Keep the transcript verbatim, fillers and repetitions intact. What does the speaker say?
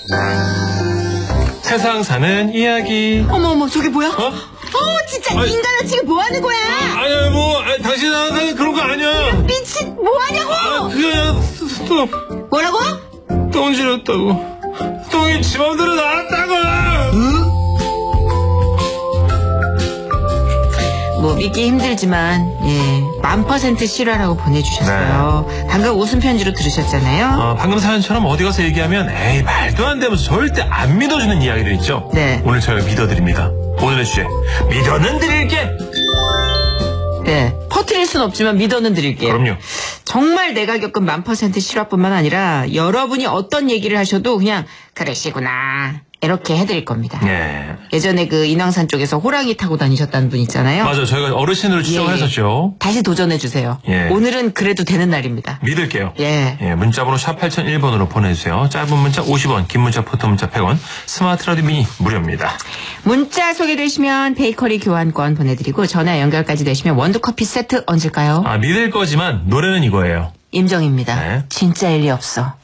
세상 사는 이야기. 어머 어머 저게 뭐야? 어? 어 진짜 아니, 인간아 지금 뭐 하는 거야? 아니 뭐 아니, 당신 나는 그런 거 아니야. 미친 뭐 하냐고? 아, 그게 아니라 또 뭐라고? 똥질했다고. 똥이 지 맘대로 나왔다고. 응? 뭐 믿기 힘들지만 예, 만 퍼센트 실화라고 보내주셨어요. 네. 방금 웃음 편지로 들으셨잖아요. 어, 방금 사연처럼 어디 가서 얘기하면 에이 말도 안 되면서 절대 안 믿어주는 이야기들 있죠. 네. 오늘 저희가 믿어드립니다. 오늘의 주제 믿어는 드릴게. 네, 퍼뜨릴 순 없지만 믿어는 드릴게요. 그럼요. 정말 내가 겪은 만 퍼센트 실화뿐만 아니라 여러분이 어떤 얘기를 하셔도 그냥 그러시구나 이렇게 해드릴 겁니다. 네. 예전에 그 인왕산 쪽에서 호랑이 타고 다니셨다는 분 있잖아요. 맞아, 저희가 어르신으로 추정을 예, 예. 했었죠. 다시 도전해주세요. 예. 오늘은 그래도 되는 날입니다. 믿을게요. 예. 예, 문자번호 샵 팔공공일 번으로 보내주세요. 짧은 문자 오십 원, 긴 문자 포토 문자 백 원, 스마트 라디오 미니 무료입니다. 문자 소개되시면 베이커리 교환권 보내드리고 전화 연결까지 되시면 원두커피 세트 얹을까요? 아, 믿을 거지만 노래는 이거예요. 임정입니다. 네. 진짜 일리 없어.